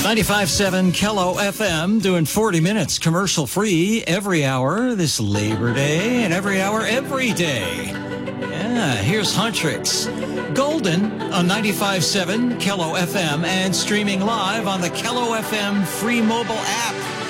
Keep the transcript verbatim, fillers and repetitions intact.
ninety-five point seven Kello F M, doing forty minutes commercial free every hour this Labor Day and every hour every day. Yeah, here's Huntrix. Golden on ninety-five point seven Kello F M and streaming live on the Kello F M free mobile app.